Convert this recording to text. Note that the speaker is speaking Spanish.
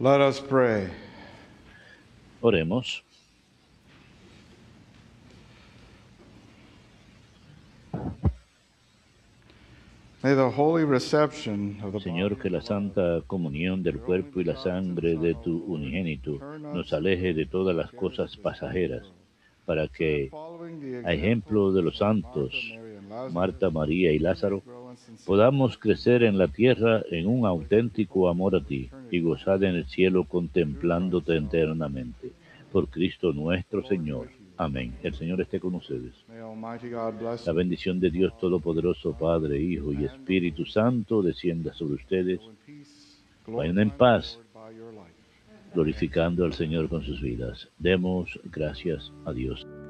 Let us pray. Oremos. May the holy reception of the Señor, que la santa comunión del cuerpo y la sangre de tu unigénito nos aleje de todas las cosas pasajeras, para que, a ejemplo de los santos Marta, María y Lázaro, podamos crecer en la tierra en un auténtico amor a ti y gozar en el cielo contemplándote eternamente. Por Cristo nuestro Señor. Amén. El Señor esté con ustedes. La bendición de Dios Todopoderoso, Padre, Hijo y Espíritu Santo, descienda sobre ustedes. Vayan en paz, glorificando al Señor con sus vidas. Demos gracias a Dios.